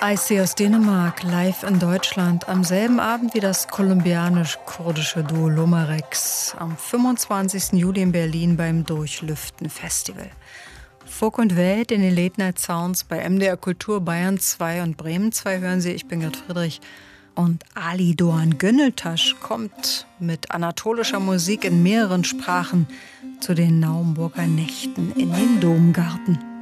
IC aus Dänemark, live in Deutschland, am selben Abend wie das kolumbianisch-kurdische Duo Lomarex, am 25. Juli in Berlin beim Durchlüften Festival. Folk und Welt in den Late Night Sounds bei MDR Kultur Bayern 2 und Bremen 2 hören Sie. Ich bin Gerd Friedrich. Und Ali Doğan Gönültaş kommt mit anatolischer Musik in mehreren Sprachen zu den Naumburger Nächten in den Domgarten.